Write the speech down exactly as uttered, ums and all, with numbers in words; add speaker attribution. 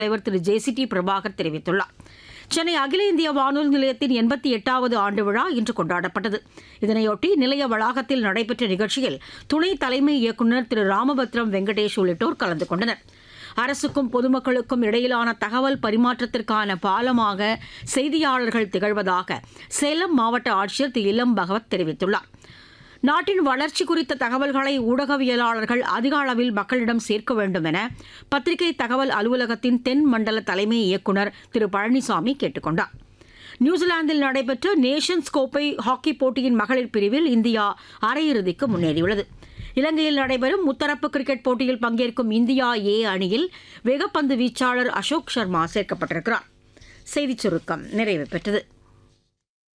Speaker 1: தலைவர் திரு J C D Prabhakar தெரிவித்துள்ளார். சென்னை அகில இந்திய வானொலி நிலையத்தின் எண்பத்தி எட்டாவது ஆண்டு விழா இன்று கொண்டாடப்பட்டது. இதனையொட்டி நிலைய வளாகத்தில் நடைபெற்ற நிகழ்ச்சியில் துணை தலைமை இயக்குநர் திரு ராமபத்ரம் வெங்கடேஷ் உள்ளிட்டோர் கலந்து கொண்டனர். அரசுக்கும் பொதுமக்களுக்கும் இடையிலான தகவல் பரிமாற்றத்திற்கான பாலமாக செய்தியாளர்கள் திகழ்வதாக சேலம் மாவட்ட ஆட்சியர் திரு இளம் பகவத் தெரிவித்துள்ளார். நாட்டின் வளர்ச்சி குறித்த தகவல்களை ஊடகவியலாளர்கள் அதிக அளவில் மக்களிடம் சேர்க்க வேண்டும் என பத்திரிகை தகவல் அலுவலகத்தின் தென் மண்டல தலைமை இயக்குநர் திரு பழனிசாமி கேட்டுக் கொண்டார். நியூசிலாந்தில் நடைபெற்ற நேஷன்ஸ் கோப்பை ஹாக்கி போட்டியின் மகளிர் பிரிவில் இந்தியா அரையிறுதிக்கு முன்னேறியுள்ளது. இலங்கையில் நடைபெறும் முத்தரப்பு கிரிக்கெட் போட்டியில் பங்கேற்கும் இந்தியா ஏ அணியில் வேகப்பந்து வீச்சாளர் அசோக் சர்மா சேர்க்கப்பட்டிருக்கிறார். செய்திச் சுருக்கம் நிறைவு பெற்றது.